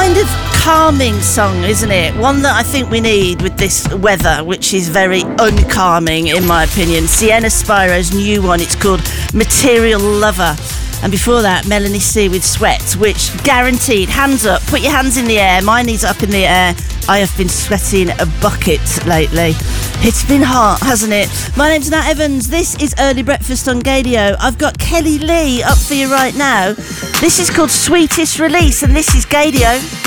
kind of calming song, isn't it? One that I think we need with this weather, which is very uncalming in my opinion. Sienna Spiro's new one, it's called Material Lover. And before that, Melanie C with Sweat, which guaranteed, hands up, put your hands in the air, mine is up in the air. I have been sweating a bucket lately. It's been hot, hasn't it? My name's Nat Evans. This is Early Breakfast on Gadio. I've got Kelly Lee up for you right now. This is called Sweetest Release, and this is Gadio.